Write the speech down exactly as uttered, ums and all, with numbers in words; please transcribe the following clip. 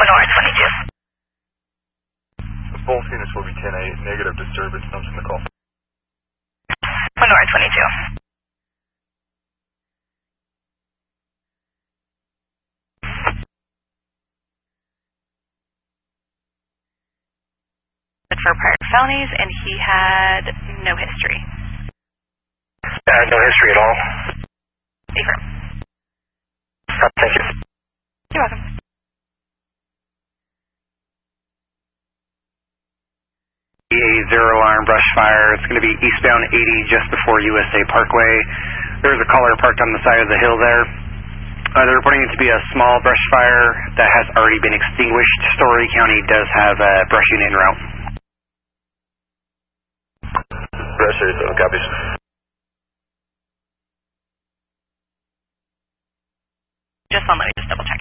Lenore twenty-two. Both units will be ten eight, negative disturbance, notes in the call. Lenore twenty-two. For prior felonies, and he had no history. Uh, no history at all. Affirm. Uh, thank you. You're welcome. E A zero arm brush fire. It's going to be eastbound eighty just before U S A Parkway. There's a caller parked on the side of the hill there. Uh, they're reporting it to be a small brush fire that has already been extinguished. Story County does have a brush unit en route. Pressure, so copies. Just one, let me just double check.